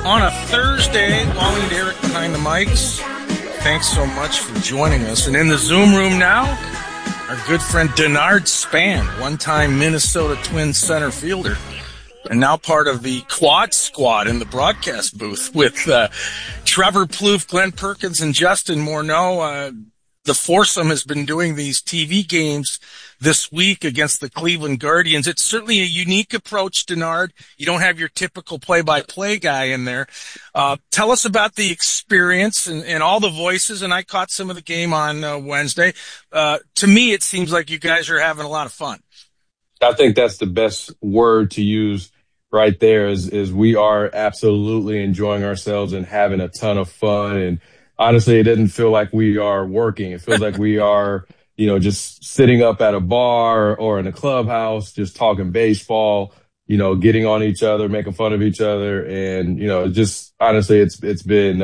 on a Thursday. Wally and Eric behind the mics. Thanks so much for joining us. And in the Zoom room now, our good friend Denard Span, one-time Minnesota Twins center fielder, and now part of the Quad Squad in the broadcast booth with Trevor Plouffe, Glenn Perkins, and Justin Morneau. The foursome has been doing these TV games this week against the Cleveland Guardians. It's certainly a unique approach, Denard. You don't have your typical play-by-play guy in there. Tell us about the experience and all the voices, and I caught some of the game on Wednesday. To me, it seems like you guys are having a lot of fun. I think that's the best word to use right there is we are absolutely enjoying ourselves and having a ton of fun. And honestly, it doesn't feel like we are working. It feels like we are, just sitting up at a bar or in a clubhouse, just talking baseball, getting on each other, making fun of each other. And, just honestly, it's been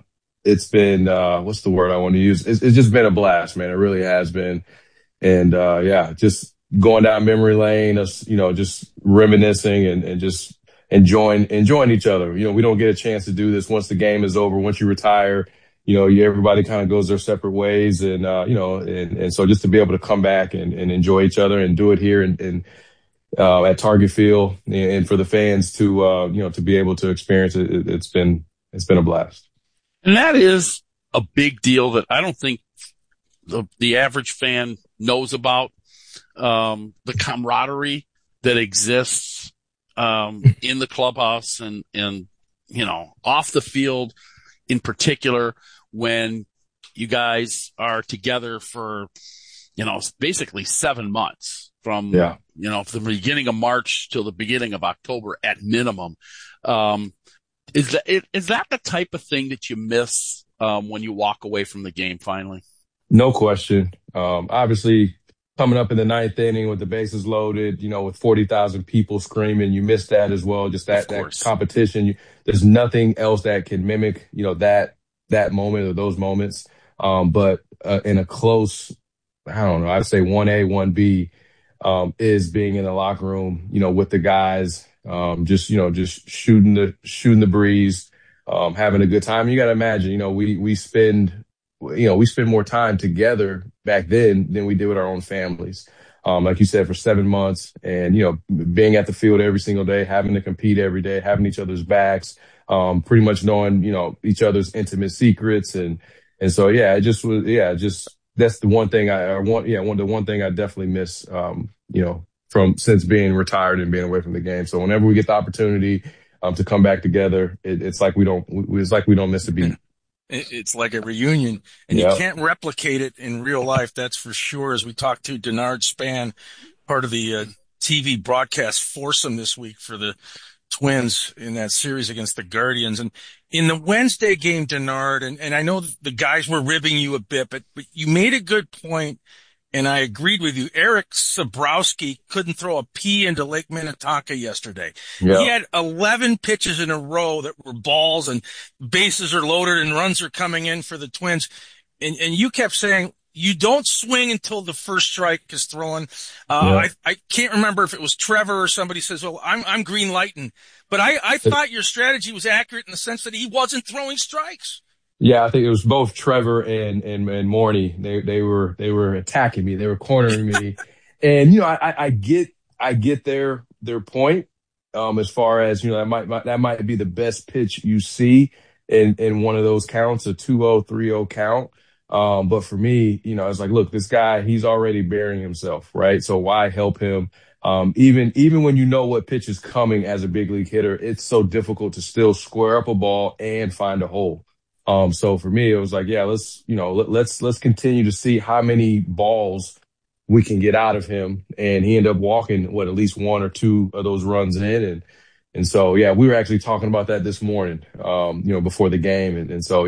what's the word I want to use? It's just been a blast, man. It really has been. And, just going down memory lane, us, just reminiscing and just enjoying each other. We don't get a chance to do this once the game is over, once you retire. Everybody kind of goes their separate ways, and so just to be able to come back and enjoy each other and do it here and at Target Field, and for the fans to to be able to experience it, it's been a blast. And that is a big deal that I don't think the average fan knows about. The camaraderie that exists in the clubhouse and off the field in particular, when you guys are together for, basically 7 months from the beginning of March till the beginning of October at minimum. Is that the type of thing that you miss when you walk away from the game finally? No question. Obviously, coming up in the ninth inning with the bases loaded, with 40,000 people screaming, you miss that as well. Just that competition. There's nothing else that can mimic, that moment or those moments. But in a close, I'd say 1A, 1B, is being in the locker room, with the guys, just shooting the breeze, having a good time. You got to imagine, we spend more time together back then than we did with our own families. Like you said, for 7 months, and, being at the field every single day, having to compete every day, having each other's backs, pretty much knowing, each other's intimate secrets. And so, it just was, that's the one thing the one thing I definitely miss, from since being retired and being away from the game. So whenever we get the opportunity, to come back together, it's like we don't miss a beat. It's like a reunion, and you can't replicate it in real life. That's for sure. As we talked to Denard Span, part of the TV broadcast foursome this week for the Twins in that series against the Guardians. And in the Wednesday game, Denard, and I know the guys were ribbing you a bit, but you made a good point, and I agreed with you. Eric Sabrowski couldn't throw a pea into Lake Minnetonka yesterday. Yep. He had 11 pitches in a row that were balls, and bases are loaded and runs are coming in for the Twins. And you kept saying, you don't swing until the first strike is thrown. I can't remember if it was Trevor or somebody says, well, I'm green lighting. But I thought your strategy was accurate in the sense that he wasn't throwing strikes. Yeah, I think it was both Trevor and Morney. They were attacking me. They were cornering me. And, I get their point, as far as, that might be the best pitch you see in one of those counts, a 2-0, 3-0 count. But for me, it's like, look, this guy, he's already burying himself, right? So why help him? Even when you know what pitch is coming as a big league hitter, it's so difficult to still square up a ball and find a hole. So for me, it was like, let's continue to see how many balls we can get out of him. And he ended up walking, at least one or two of those runs in. And so, we were actually talking about that this morning, before the game. And so,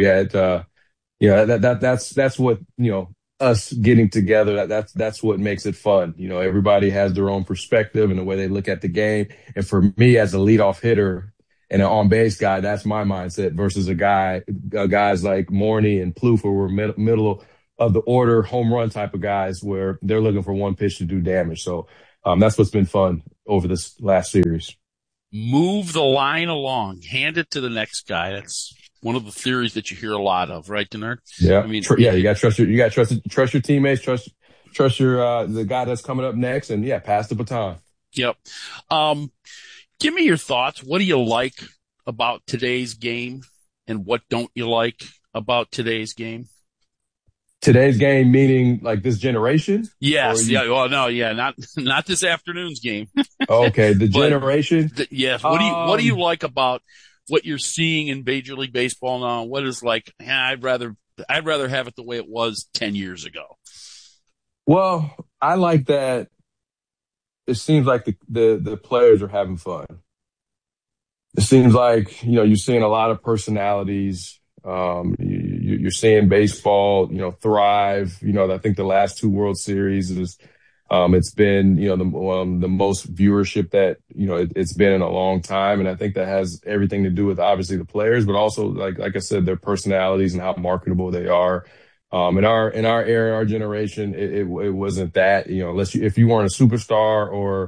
that's what, us getting together, that's what makes it fun. Everybody has their own perspective and the way they look at the game. And for me, as a leadoff hitter and an on-base guy, that's my mindset versus guys like Morney and Plouffe, who were middle of the order home run type of guys, where they're looking for one pitch to do damage. So that's what's been fun over this last series. move the line along, hand it to the next guy. That's one of the theories that you hear a lot of, right, Denard? Yeah. I mean, you got to trust your teammates, trust your, the guy that's coming up next, and pass the baton. Yep. Give me your thoughts. What do you like about today's game, and what don't you like about today's game? Today's game, meaning like this generation? Yes. Yeah. Well, no. Yeah. Not this afternoon's game. Okay. The generation. Yes. What do you like about what you're seeing in Major League Baseball now? What is like? I'd rather have it the way it was 10 years ago. Well, I like that. It seems like the players are having fun. It seems like, you're seeing a lot of personalities. You're seeing baseball, thrive. I think the last two World Series it's been, the most viewership that, it's been in a long time. And I think that has everything to do with obviously the players, but also like I said, their personalities and how marketable they are. In our era, our generation, it wasn't that, if you weren't a superstar or,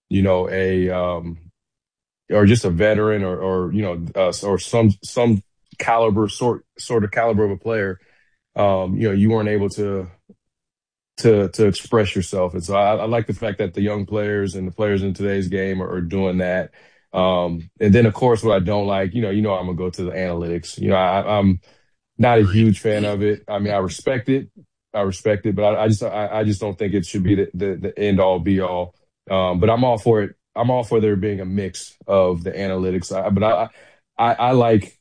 or just a veteran or some sort of caliber of a player, you weren't able to express yourself. And so I like the fact that the young players and the players in today's game are doing that. And then of course, what I don't like, I'm going to go to the analytics. I'm not a huge fan of it. I mean, I respect it, but I just don't think it should be the end all be all. But I'm all for it. I'm all for there being a mix of the analytics. But I like,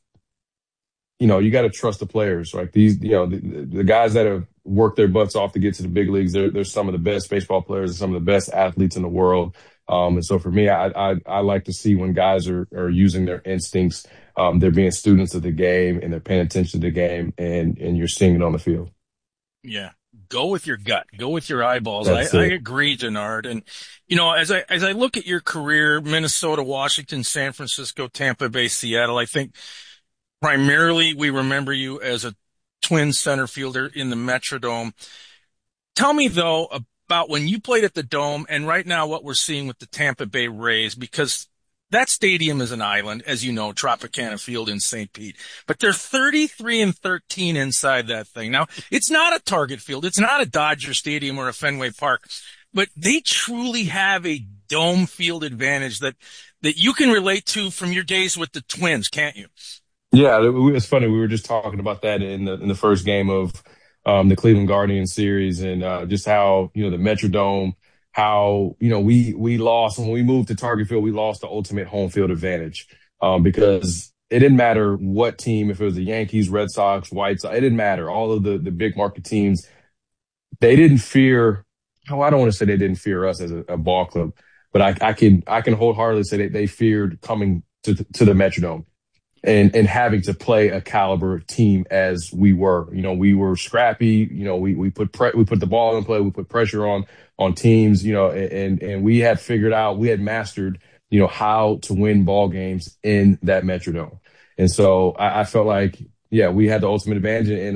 you got to trust the players. Like these, the guys that have worked their butts off to get to the big leagues. They're some of the best baseball players and some of the best athletes in the world. And so for me, I like to see when guys are using their instincts. They're being students of the game and they're paying attention to the game, and you're seeing it on the field. Yeah. Go with your gut. Go with your eyeballs. I agree, Denard. And, as I look at your career, Minnesota, Washington, San Francisco, Tampa Bay, Seattle, I think primarily we remember you as a Twins center fielder in the Metrodome. Tell me, though, about when you played at the Dome and right now what we're seeing with the Tampa Bay Rays, because that stadium is an island, as you know, Tropicana Field in St. Pete. But they're 33-13 inside that thing. Now, it's not a Target Field. It's not a Dodger Stadium or a Fenway Park. But they truly have a dome field advantage that you can relate to from your days with the Twins, can't you? Yeah, it's funny. We were just talking about that in the first game of the Cleveland Guardians series, and just how, the Metrodome, how, we lost when we moved to Target Field, we lost the ultimate home field advantage, because it didn't matter what team, if it was the Yankees, Red Sox, White Sox, it didn't matter. All of the big market teams, they didn't fear. Oh, I don't want to say they didn't fear us as a ball club, but I can wholeheartedly say that they feared coming to the Metrodome and having to play a caliber team as we were. We were scrappy. We put the ball in play. We put pressure on teams. And we had figured out, we had mastered, how to win ball games in that Metrodome. And so I felt like, we had the ultimate advantage, and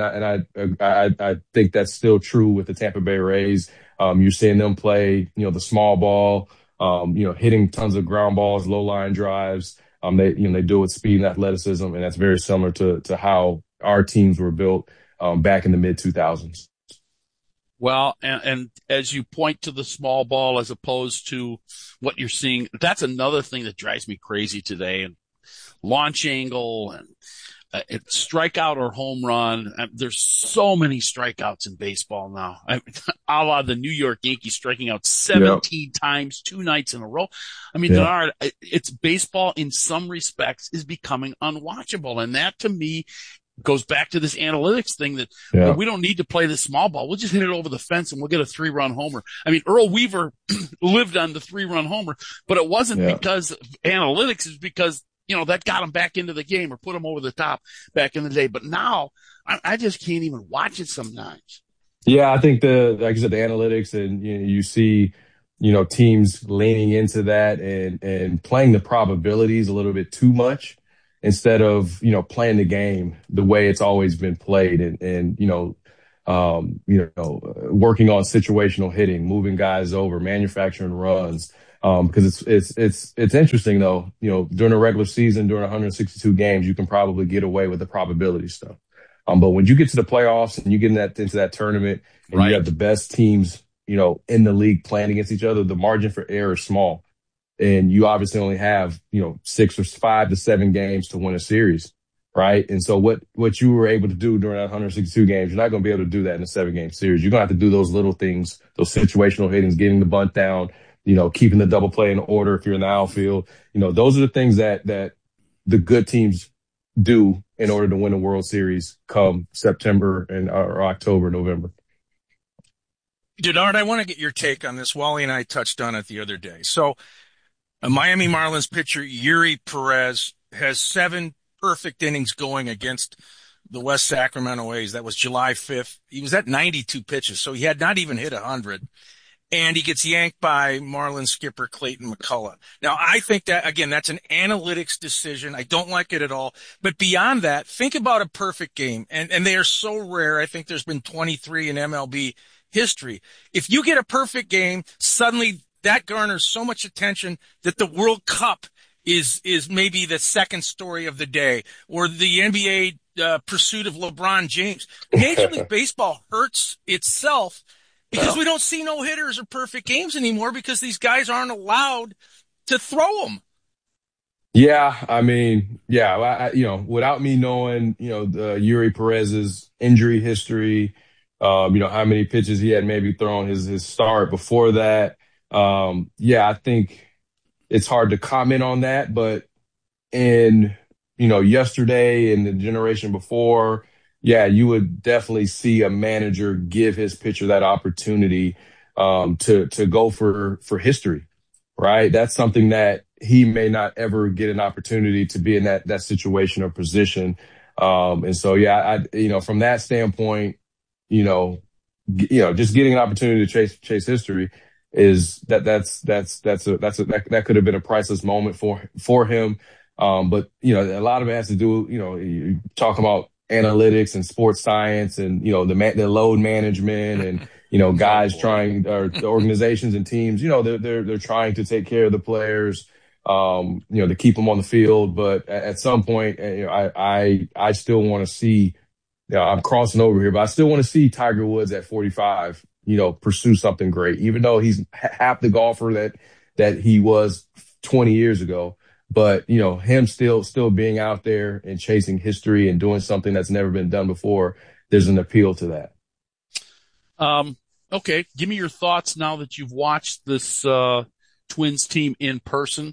I think that's still true with the Tampa Bay Rays. You're seeing them play, the small ball, hitting tons of ground balls, low line drives. They do it with speed and athleticism, and that's very similar to how our teams were built back in the mid 2000s. Well, and as you point to the small ball as opposed to what you're seeing, that's another thing that drives me crazy today. And launch angle and strikeout or home run. There's so many strikeouts in baseball now. A la the New York Yankees striking out 17 times 2 nights in a row. I mean, Denard, it's baseball in some respects is becoming unwatchable. And that to me goes back to this analytics thing that we don't need to play the small ball. We'll just hit it over the fence and we'll get a 3-run homer. I mean, Earl Weaver lived on the 3-run homer, but it wasn't because of analytics. It's because that got him back into the game or put him over the top back in the day. But now I just can't even watch it sometimes. Yeah, I think like I said, the analytics, and you see, teams leaning into that and playing the probabilities a little bit too much instead of, playing the game the way it's always been played and working on situational hitting, moving guys over, manufacturing runs. Because it's interesting though, during a regular season, during 162 games, you can probably get away with the probability stuff. But when you get to the playoffs and you get into that tournament and you have the best teams, in the league playing against each other, the margin for error is small. And you obviously only have, 6 or 5 to 7 games to win a series. Right. And so what you were able to do during that 162 games, you're not going to be able to do that in a 7-game series. You're going to have to do those little things, those situational hittings, getting the bunt down, keeping the double play in order if you're in the outfield. Those are the things that the good teams do in order to win a World Series come September or October, November. Denard, I want to get your take on this. Wally and I touched on it the other day. So a Miami Marlins pitcher, Yuri Perez, has 7 perfect innings going against the West Sacramento A's. That was July 5th. He was at 92 pitches, so he had not even hit 100. And he gets yanked by Marlins skipper Clayton McCullough. Now, I think that, again, that's an analytics decision. I don't like it at all. But beyond that, think about a perfect game. And they are so rare. I think there's been 23 in MLB history. If you get a perfect game, suddenly that garners so much attention that the World Cup is maybe the second story of the day, or the NBA pursuit of LeBron James. Major League Baseball hurts itself because we don't see no hitters or perfect games anymore because these guys aren't allowed to throw them. Yeah, I mean, without me knowing, the Yuri Perez's injury history, how many pitches he had maybe thrown his start before that. I think it's hard to comment on that, but yesterday and the generation before, you would definitely see a manager give his pitcher that opportunity to go for history, right? That's something that he may not ever get an opportunity to be in that situation or position. And so, from that standpoint, just getting an opportunity to chase history is that could have been a priceless moment for him. But a lot of it has to do, you talk about analytics and sports science and, the load management and, guys trying, or the organizations and teams, they're trying to take care of the players, to keep them on the field. But at some point, I still want to see, I'm crossing over here, but I still want to see Tiger Woods at 45, pursue something great, even though he's half the golfer that he was 20 years ago. But, him still being out there and chasing history and doing something that's never been done before, there's an appeal to that. Okay. Give me your thoughts now that you've watched this Twins team in person.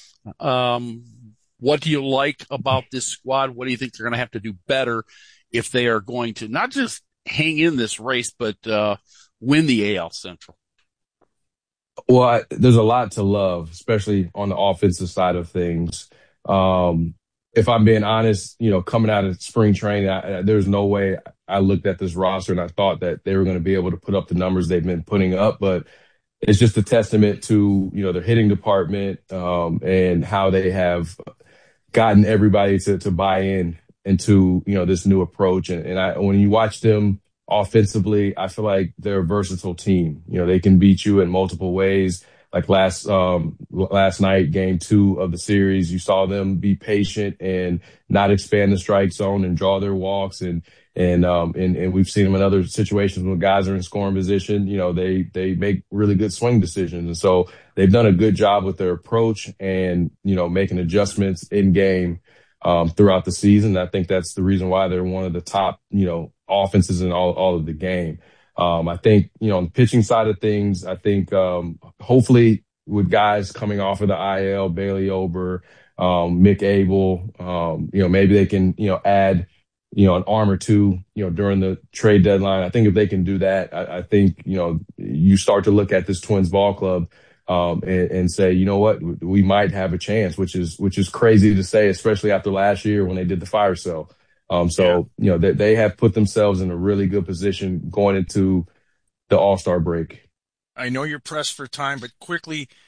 What do you like about this squad? What do you think they're going to have to do better if they are going to not just hang in this race, but win the AL Central? Well, there's a lot to love, especially on the offensive side of things. If I'm being honest, coming out of spring training, there's no way I looked at this roster and I thought that they were going to be able to put up the numbers they've been putting up. But it's just a testament to, their hitting department, and how they have gotten everybody to buy into, this new approach. And when you watch them offensively, I feel like they're a versatile team. They can beat you in multiple ways. Like last night, game 2 of the series, you saw them be patient and not expand the strike zone and draw their walks. And we've seen them in other situations when guys are in scoring position. They make really good swing decisions. And so they've done a good job with their approach and, making adjustments in game throughout the season. I think that's the reason why they're one of the top, offenses in all of the game. I think, on the pitching side of things, I think, hopefully with guys coming off of the IL, Bailey Ober, Mick Abel, maybe they can, add, an arm or two, during the trade deadline. I think if they can do that, I think, you start to look at this Twins ball club, and say, you know what, we might have a chance, which is crazy to say, especially after last year when they did the fire sale. They have put themselves in a really good position going into the All-Star break. I know you're pressed for time, but quickly,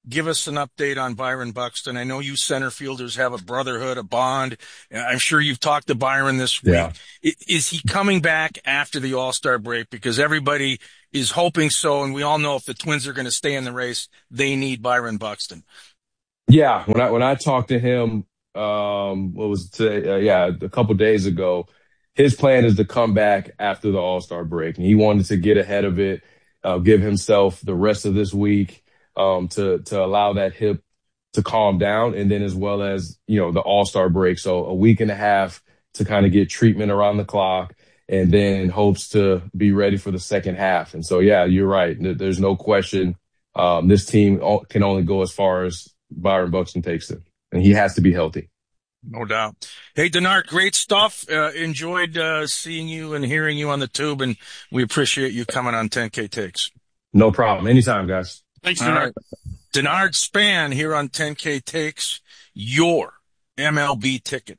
give us an update on Byron Buxton. I know you center fielders have a brotherhood, a bond. I'm sure you've talked to Byron this week. Yeah. Is he coming back after the All-Star break? Because everybody is hoping so, and we all know if the Twins are going to stay in the race, they need Byron Buxton. Yeah, when I talked to him, what was it today? A couple days ago, his plan is to come back after the All-Star break, and he wanted to get ahead of it, give himself the rest of this week to allow that hip to calm down, and then as well as, the All-Star break. So a week and a half to kind of get treatment around the clock, and then hopes to be ready for the second half. And so, yeah, you're right. There's no question. This team can only go as far as Byron Buxton takes it, and he has to be healthy. No doubt. Hey, Denard, great stuff. Enjoyed seeing you and hearing you on the tube, and we appreciate you coming on 10K Takes. No problem. Anytime, guys. Thanks, Denard. Right. Denard Span here on 10K Takes, your MLB ticket.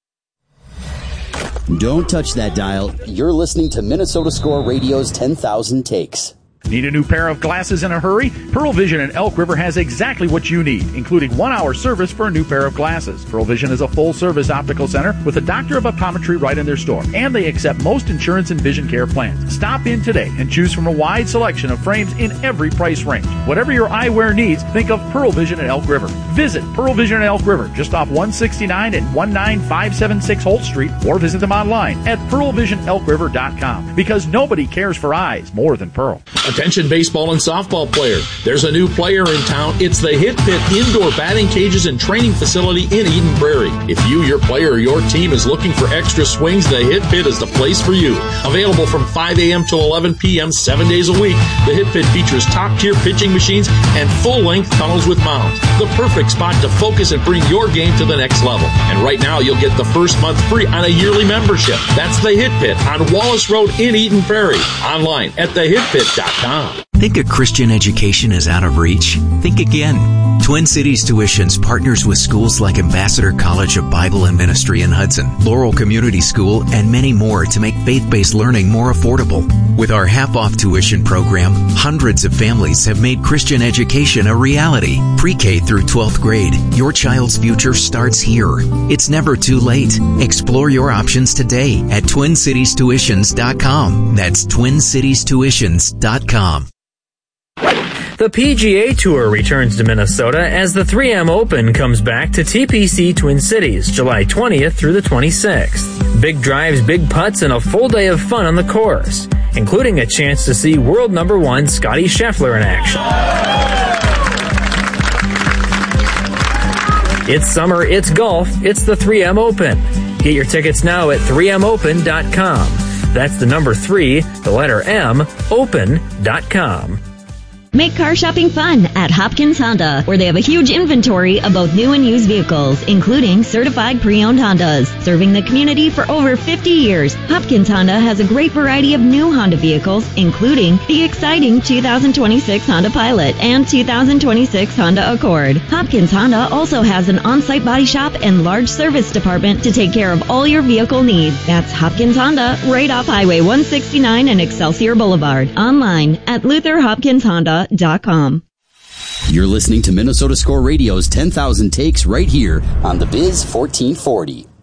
Don't touch that dial. You're listening to Minnesota Score Radio's 10,000 Takes. Need a new pair of glasses in a hurry? Pearl Vision in Elk River has exactly what you need, including 1-hour service for a new pair of glasses. Pearl Vision is a full-service optical center with a doctor of optometry right in their store, and they accept most insurance and vision care plans. Stop in today and choose from a wide selection of frames in every price range. Whatever your eyewear needs, think of Pearl Vision in Elk River. Visit Pearl Vision in Elk River, just off 169 and 19576 Holt Street, or visit them online at pearlvisionelkriver.com, because nobody cares for eyes more than Pearl. Attention baseball and softball player. There's a new player in town. It's the Hit Pit Indoor Batting Cages and Training Facility in Eden Prairie. If you, your player, or your team is looking for extra swings, the Hit Pit is the place for you. Available from 5 a.m. to 11 p.m. 7 days a week, the Hit Pit features top-tier pitching machines and full-length tunnels with mounds. The perfect spot to focus and bring your game to the next level. And right now, you'll get the first month free on a yearly membership. That's the Hit Pit on Wallace Road in Eden Prairie. Online at thehitpit.com. Think a Christian education is out of reach? Think again. Twin Cities Tuitions partners with schools like Ambassador College of Bible and Ministry in Hudson, Laurel Community School, and many more to make faith-based learning more affordable. With our half-off tuition program, hundreds of families have made Christian education a reality. Pre-K through 12th grade, your child's future starts here. It's never too late. Explore your options today at TwinCitiesTuitions.com. That's TwinCitiesTuitions.com. The PGA Tour returns to Minnesota as the 3M Open comes back to TPC Twin Cities, July 20th through the 26th. Big drives, big putts, and a full day of fun on the course, including a chance to see world number 1 Scottie Scheffler in action. It's summer, it's golf, it's the 3M Open. Get your tickets now at 3mopen.com. That's the number 3, the letter M, open.com. Make car shopping fun at Hopkins Honda, where they have a huge inventory of both new and used vehicles, including certified pre-owned Hondas. Serving the community for over 50 years, Hopkins Honda has a great variety of new Honda vehicles, including the exciting 2026 Honda Pilot and 2026 Honda Accord. Hopkins Honda also has an on-site body shop and large service department to take care of all your vehicle needs. That's Hopkins Honda, right off Highway 169 and Excelsior Boulevard. Online at LutherHopkinsHonda.com. You're listening to Minnesota Score Radio's 10,000 Takes right here on the Biz 1440.